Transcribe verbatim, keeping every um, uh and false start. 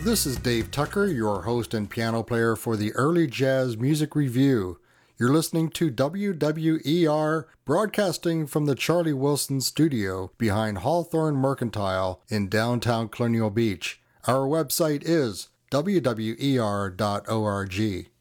This is Dave Tucker, your host and piano player for the Early Jazz Music Review. You're listening to W W E R, broadcasting from the Charlie Wilson studio behind Hawthorne Mercantile in downtown Colonial Beach. Our website is w w e r dot org.